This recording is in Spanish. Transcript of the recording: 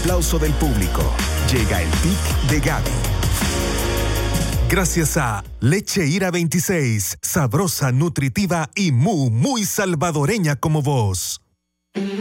aplauso del público, llega el pick de Gaby. Gracias a Leche Ira 26, sabrosa, nutritiva y muy salvadoreña como vos.